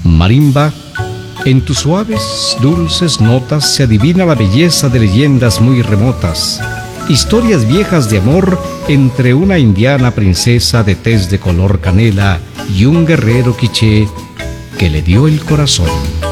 Marimba, en tus suaves, dulces notas se adivina la belleza de leyendas muy remotas, historias viejas de amor entre una indiana princesa de tez de color canela y un guerrero quiché que le dio el corazón.